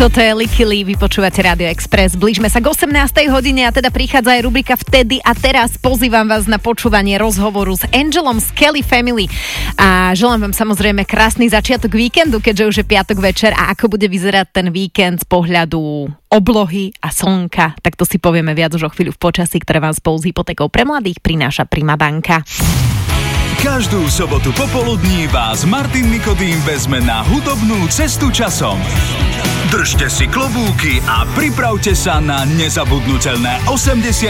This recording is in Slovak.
Toto je Licky Lee, vy počúvate Radio Express. Blížme sa k 18. hodine a teda prichádza aj rubrika Vtedy a teraz. Pozývam vás na počúvanie rozhovoru s Angelom z Kelly Family. A želám vám samozrejme krásny začiatok víkendu, keďže už je piatok večer a ako bude vyzerať ten víkend z pohľadu oblohy a slnka, tak to si povieme viac už o chvíľu v počasí, ktoré vám spolu s hypotékou pre mladých prináša Prima banka. Každú sobotu popoludní vás Martin Nikodým vezme na hudobnú cestu časom. Držte si klobúky a pripravte sa na nezabudnutelné 80